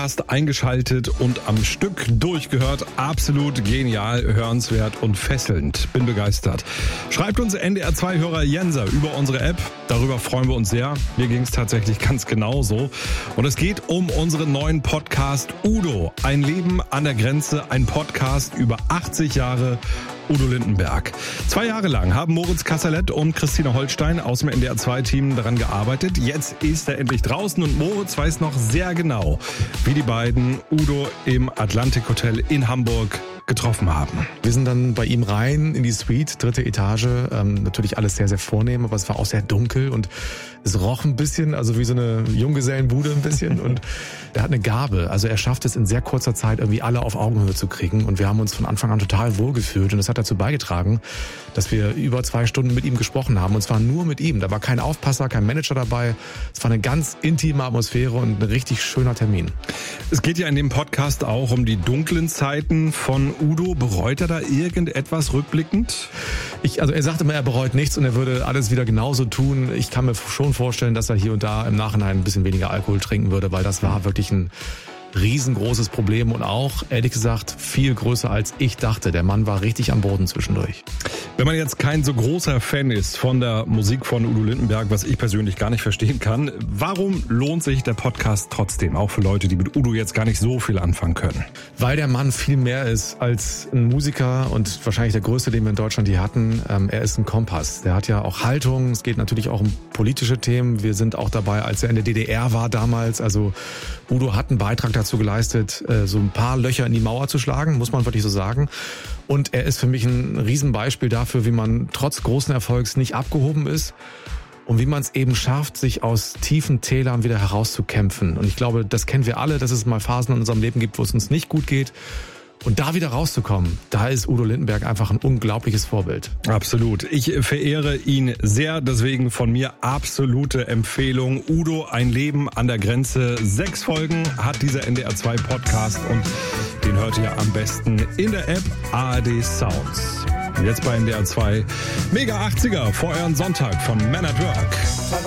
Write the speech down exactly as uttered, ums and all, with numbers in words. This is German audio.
Podcast eingeschaltet und am Stück durchgehört. Absolut genial, hörenswert und fesselnd. Bin begeistert. Schreibt uns N D R zwei Hörer Jenser über unsere App. Darüber freuen wir uns sehr. Mir ging es tatsächlich ganz genauso. Und es geht um unseren neuen Podcast Udo. Ein Leben an der Grenze, ein Podcast über achtzig Jahre Udo Lindenberg. Zwei Jahre lang haben Moritz Kasserlet und Christina Holstein aus dem N D R zwei Team daran gearbeitet. Jetzt ist er endlich draußen und Moritz weiß noch sehr genau, wie die beiden Udo im Atlantik Hotel in Hamburg getroffen haben. Wir sind dann bei ihm rein in die Suite, dritte Etage. Ähm, natürlich alles sehr, sehr vornehm, aber es war auch sehr dunkel und es roch ein bisschen, also wie so eine Junggesellenbude ein bisschen. Und er hat eine Gabe. Also er schafft es in sehr kurzer Zeit irgendwie alle auf Augenhöhe zu kriegen. Und wir haben uns von Anfang an total wohlgefühlt. Und das hat dazu beigetragen, dass wir über zwei Stunden mit ihm gesprochen haben. Und zwar nur mit ihm. Da war kein Aufpasser, kein Manager dabei. Es war eine ganz intime Atmosphäre und ein richtig schöner Termin. Es geht ja in dem Podcast auch um die dunklen Zeiten von Udo. Bereut er da irgendetwas rückblickend? Ich, also er sagte immer, er bereut nichts und er würde alles wieder genauso tun. Ich kann mir schon vorstellen, dass er hier und da im Nachhinein ein bisschen weniger Alkohol trinken würde, weil das war wirklich ein riesengroßes Problem und auch, ehrlich gesagt, viel größer als ich dachte. Der Mann war richtig am Boden zwischendurch. Wenn man jetzt kein so großer Fan ist von der Musik von Udo Lindenberg, was ich persönlich gar nicht verstehen kann, warum lohnt sich der Podcast trotzdem, auch für Leute, die mit Udo jetzt gar nicht so viel anfangen können? Weil der Mann viel mehr ist als ein Musiker und wahrscheinlich der größte, den wir in Deutschland je hatten. Er ist ein Kompass. Der hat ja auch Haltung. Es geht natürlich auch um politische Themen. Wir sind auch dabei, als er in der D D R war damals. Also Udo hat einen Beitrag dazu geleistet, so ein paar Löcher in die Mauer zu schlagen, muss man wirklich so sagen. Und er ist für mich ein Riesenbeispiel dafür, wie man trotz großen Erfolgs nicht abgehoben ist und wie man es eben schafft, sich aus tiefen Tälern wieder herauszukämpfen. Und ich glaube, das kennen wir alle, dass es mal Phasen in unserem Leben gibt, wo es uns nicht gut geht. Und da wieder rauszukommen, da ist Udo Lindenberg einfach ein unglaubliches Vorbild. Absolut. Ich verehre ihn sehr, deswegen von mir absolute Empfehlung. Udo, ein Leben an der Grenze. Sechs Folgen hat dieser N D R zwei Podcast und den hört ihr am besten in der App A R D Sounds. Und jetzt bei N D R zwei Mega achtziger vor euren Sonntag von Man at Work.